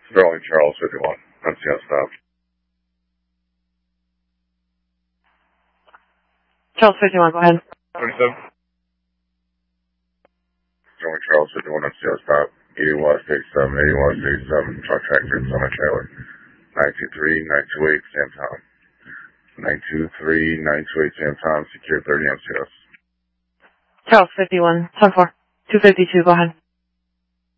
Sterling Charles 51. NCS stop. Charles 51, go ahead. 27. Sterling Charles 51. NCS stop. 80 West 87. 80 West 87. Truck tractor semi trailer. 923 928 Sam Tom. 923 928 Sam Tom. Secure 30 NCS. Charles 51, 10-4. 252, go ahead.